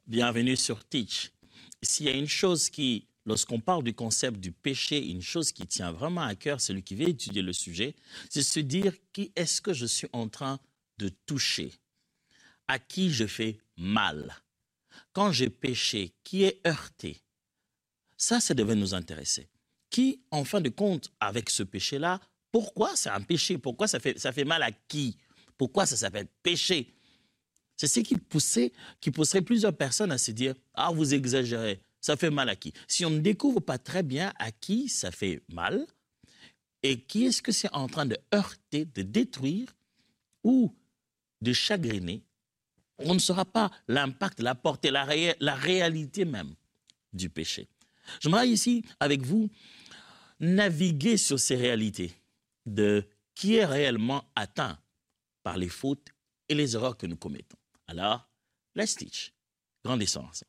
Bienvenue sur Teach. S'il y a une chose qui, lorsqu'on parle du concept du péché, une chose qui tient vraiment à cœur, celui qui veut étudier le sujet, c'est se dire qui est-ce que je suis en train de toucher, à qui je fais mal. Quand j'ai péché, qui est heurté? Ça devait nous intéresser. Qui, en fin de compte, avec ce péché-là, pourquoi c'est un péché? Pourquoi ça fait mal à qui? Pourquoi ça s'appelle péché? C'est ce qui pousserait plusieurs personnes à se dire « Ah, vous exagérez, ça fait mal à qui ?» Si on ne découvre pas très bien à qui ça fait mal et qui est-ce que c'est en train de heurter, de détruire ou de chagriner, on ne saura pas l'impact, la portée, la réalité même du péché. J'aimerais ici, avec vous, naviguer sur ces réalités de qui est réellement atteint par les fautes et les erreurs que nous commettons. Alors, let's teach. Grandissons ensemble.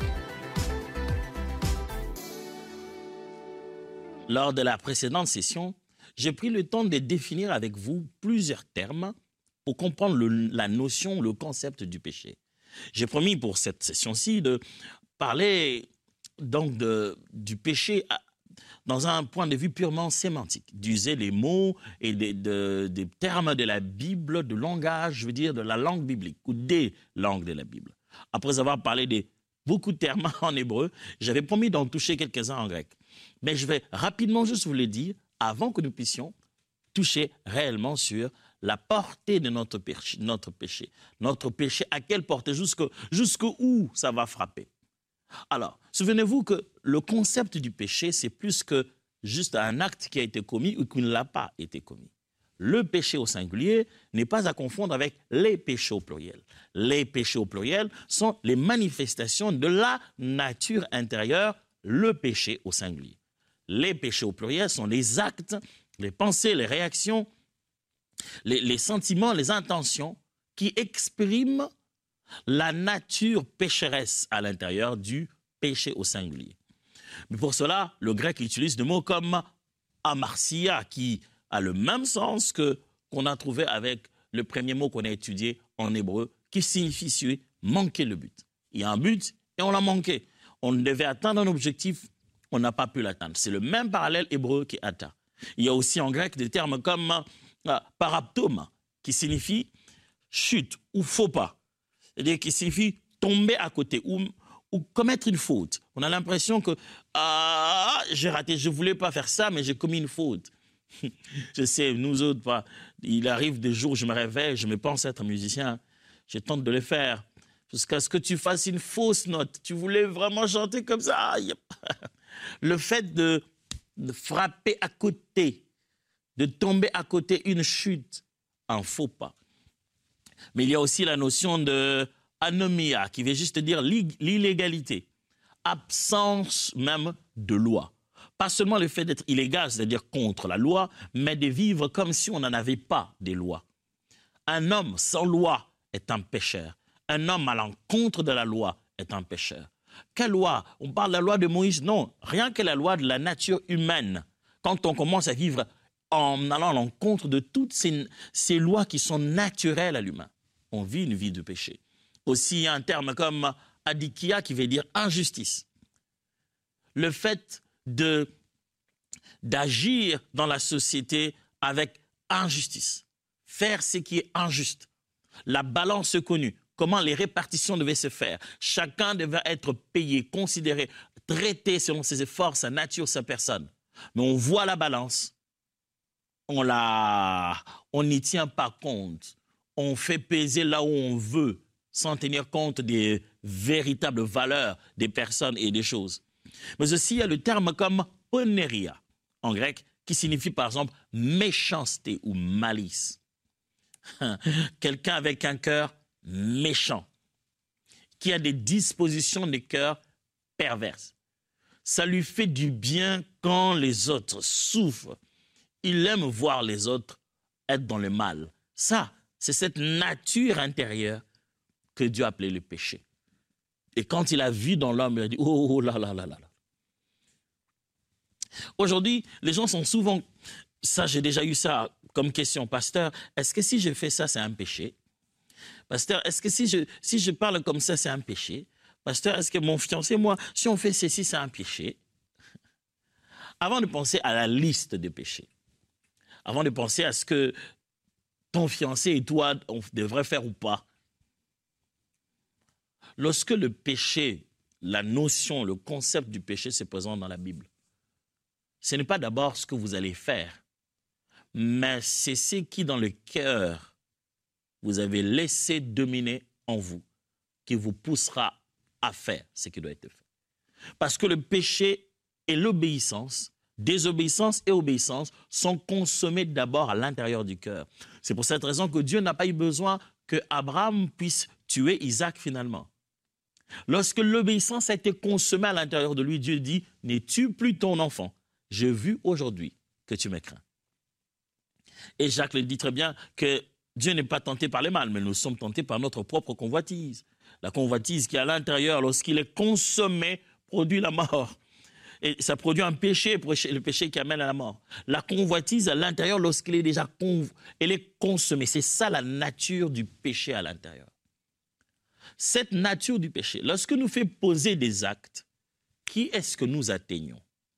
Lors de la précédente session, j'ai pris le temps de définir avec vous plusieurs termes pour comprendre la notion, le concept du péché. J'ai promis pour cette session-ci de parler donc du péché dans un point de vue purement sémantique, d'user les mots et des termes de la Bible, de langage, je veux dire de la langue biblique ou des langues de la Bible. Après avoir parlé de beaucoup de termes en hébreu, j'avais promis d'en toucher quelques-uns en grec. Mais je vais rapidement juste vous le dire avant que nous puissions toucher réellement sur la portée de notre péché. Notre péché, à quelle portée, jusqu'où ça va frapper. Alors, souvenez-vous que le concept du péché, c'est plus que juste un acte qui a été commis ou qui ne l'a pas été commis. Le péché au singulier n'est pas à confondre avec les péchés au pluriel. Les péchés au pluriel sont les manifestations de la nature intérieure, le péché au singulier. Les péchés au pluriel sont les actes, les pensées, les réactions, les sentiments, les intentions qui expriment la nature pécheresse à l'intérieur du péché au singulier. Mais pour cela, le grec utilise des mots comme amarsia, qui a le même sens qu'on a trouvé avec le premier mot qu'on a étudié en hébreu, qui signifie manquer le but. Il y a un but et on l'a manqué. On devait atteindre un objectif, on n'a pas pu l'atteindre. C'est le même parallèle hébreu qui est atteint. Il y a aussi en grec des termes comme paraptome, qui signifie chute ou faux pas. C'est-à-dire qui signifie tomber à côté ou commettre une faute. On a l'impression que j'ai raté, je ne voulais pas faire ça, mais j'ai commis une faute. Je sais, nous autres, il arrive des jours où je me réveille, je me pense être musicien, je tente de le faire, jusqu'à ce que tu fasses une fausse note. Tu voulais vraiment chanter comme ça. Le fait de frapper à côté, de tomber à côté, une chute, un faux pas. Mais il y a aussi la notion de anomia, qui veut juste dire l'illégalité, absence même de loi. Pas seulement le fait d'être illégal, c'est-à-dire contre la loi, mais de vivre comme si on n'en avait pas des lois. Un homme sans loi est un pécheur. Un homme à l'encontre de la loi est un pécheur. Quelle loi? On parle de la loi de Moïse? Non, rien que la loi de la nature humaine. Quand on commence à vivre en allant à l'encontre de toutes ces lois qui sont naturelles à l'humain, on vit une vie de péché. Aussi, il y a un terme comme adikia qui veut dire injustice. Le fait d'agir dans la société avec injustice. Faire ce qui est injuste. La balance connue. Comment les répartitions devaient se faire. Chacun devait être payé, considéré, traité selon ses efforts, sa nature, sa personne. Mais on voit la balance. On n'y tient pas compte. On fait peser là où on veut, sans tenir compte des véritables valeurs des personnes et des choses. Mais aussi, il y a le terme comme poneria, en grec, qui signifie par exemple méchanceté ou malice. Quelqu'un avec un cœur méchant, qui a des dispositions de cœur perverses. Ça lui fait du bien quand les autres souffrent. Il aime voir les autres être dans le mal. Ça, c'est cette nature intérieure que Dieu a appelée le péché. Et quand il a vu dans l'homme, il a dit « Oh là là là là là ». Aujourd'hui, les gens sont souvent... Ça, j'ai déjà eu ça comme question. Pasteur, est-ce que si je fais ça, c'est un péché? Pasteur, est-ce que si je parle comme ça, c'est un péché? Pasteur, est-ce que mon fiancé, moi, si on fait ceci, c'est un péché? Avant de penser à la liste des péchés, avant de penser à ce que ton fiancé et toi, on devrait faire ou pas, lorsque le péché, la notion, le concept du péché se présente dans la Bible, ce n'est pas d'abord ce que vous allez faire, mais c'est ce qui, dans le cœur, vous avez laissé dominer en vous, qui vous poussera à faire ce qui doit être fait. Parce que le péché et l'obéissance, désobéissance et obéissance sont consommés d'abord à l'intérieur du cœur. C'est pour cette raison que Dieu n'a pas eu besoin que Abraham puisse tuer Isaac finalement. Lorsque l'obéissance a été consommée à l'intérieur de lui, Dieu dit « Ne tue plus ton enfant. J'ai vu aujourd'hui que tu me crains. » Et Jacques le dit très bien que Dieu n'est pas tenté par les mal, mais nous sommes tentés par notre propre convoitise. La convoitise qui est à l'intérieur, lorsqu'il est consommé, produit la mort. Et ça produit un péché, le péché qui amène à la mort. La convoitise à l'intérieur, lorsqu'elle est déjà elle est consommée. C'est ça la nature du péché à l'intérieur. Cette nature du péché, lorsque nous fait poser des actes, qui est-ce que nous atteignons?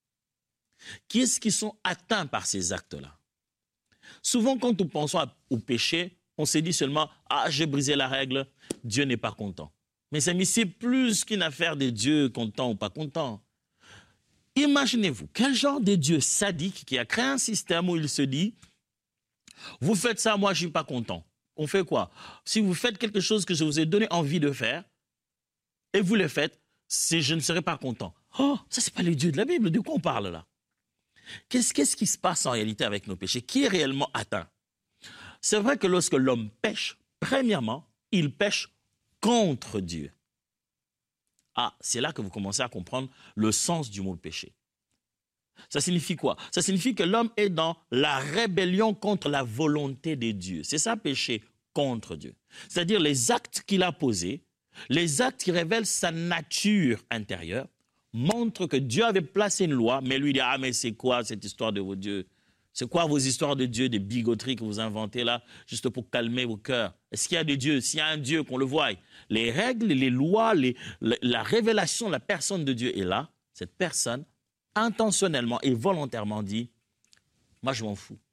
Qui est-ce qui sont atteints par ces actes-là? Souvent, quand nous pensons au péché, on se dit seulement « Ah, j'ai brisé la règle, Dieu n'est pas content. » Mes amis, c'est plus qu'une affaire de Dieu content ou pas content. Imaginez-vous, quel genre de Dieu sadique qui a créé un système où il se dit « Vous faites ça, moi je ne suis pas content. » On fait quoi? Si vous faites quelque chose que je vous ai donné envie de faire, et vous le faites, je ne serai pas content. Oh, ça c'est pas le Dieu de la Bible, de quoi on parle là? Qu'est-ce qui se passe en réalité avec nos péchés? Qui est réellement atteint? C'est vrai que lorsque l'homme pêche, premièrement, il pêche contre Dieu. Ah, c'est là que vous commencez à comprendre le sens du mot péché. Ça signifie quoi? Ça signifie que l'homme est dans la rébellion contre la volonté de Dieu. C'est ça, péché contre Dieu. C'est-à-dire les actes qu'il a posés, les actes qui révèlent sa nature intérieure, montrent que Dieu avait placé une loi, mais lui dit « Ah, mais c'est quoi cette histoire de vos dieux? C'est quoi vos histoires de Dieu, des bigoteries que vous inventez là, juste pour calmer vos cœurs? Est-ce qu'il y a des dieux? S'il y a un Dieu, qu'on le voie. Les règles, les lois, la révélation de la personne de Dieu est là. Cette personne, intentionnellement et volontairement dit « Moi, je m'en fous.